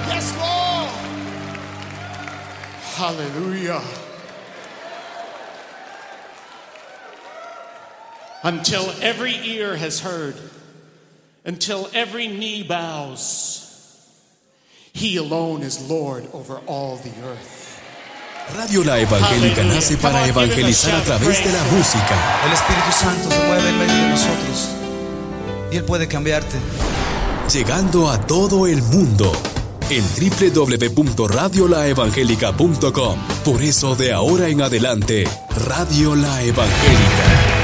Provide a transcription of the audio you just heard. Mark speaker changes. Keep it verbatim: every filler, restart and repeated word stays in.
Speaker 1: Yes, Lord. Hallelujah. Until every ear has heard, until every knee bows, He alone is Lord over all the earth.
Speaker 2: Radio La Evangélica nace para evangelizar a través de la música.
Speaker 3: El Espíritu Santo se mueve en medio de nosotros y Él puede cambiarte.
Speaker 2: Llegando a todo el mundo en doble u doble u doble u punto radio la evangélica punto com. Por eso de ahora en adelante, Radio La Evangélica.